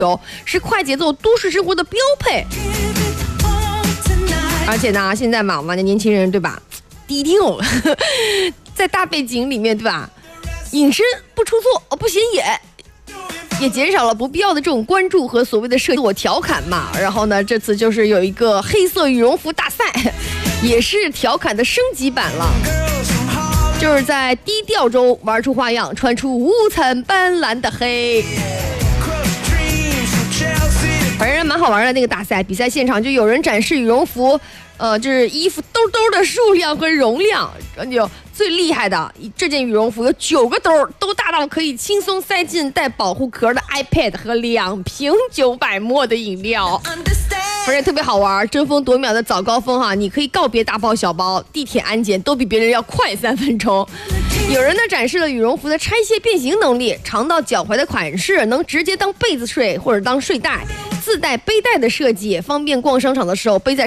是快节奏都市生活的标配。而且呢，现在嘛，我们的年轻人对吧，低调，在大背景里面对吧，隐身不出错，不显眼。也减少了不必要的这种关注和所谓的自我调侃嘛。然后呢，这次就是有一个黑色羽绒服大赛，也是调侃的升级版了，就是在低调中玩出花样，穿出五彩斑斓的黑。反正蛮好玩的那个大赛，比赛现场就有人展示羽绒服，就是衣服兜兜的数量和容量，就最厉害的这件羽绒服有9个兜，都大到可以轻松塞进带保护壳的 iPad 和2瓶900ml的饮料。反正特别好玩，争分夺秒的早高峰哈，你可以告别大包小包，地铁安检都比别人要快3分钟。有人呢展示了羽绒服的拆卸变形能力，长到脚踝的款式能直接当被子睡或者当睡袋，自带背带的设计，方便逛商场的时候背在